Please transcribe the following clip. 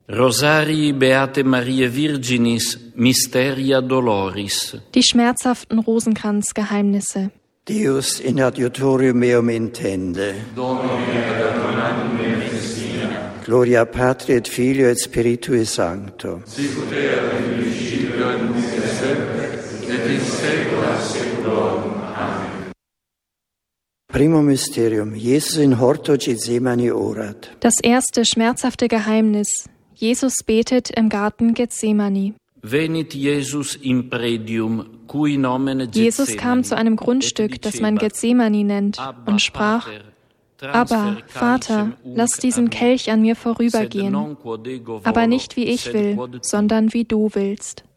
Rosarii Beate Mariae Virginis Mysteria Doloris. Die schmerzhaften Rosenkranzgeheimnisse. Deus in adiutorium meum intende. Gloria Patri et Filio et Spiritui Sancto. Sicut erat in principio et nunc et semper et in saecula saeculorum. Amen. Primo Mysterium. Jesus in horto Gethsemane orat. Das erste schmerzhafte Geheimnis. Jesus betet im Garten Gethsemane. Venit Jesus in predium, cui nomen Gethsemane. Jesus kam zu einem Grundstück, das man Gethsemane nennt, und sprach: Aber, Vater, lass diesen Kelch an mir vorübergehen, aber nicht wie ich will, sondern wie du willst.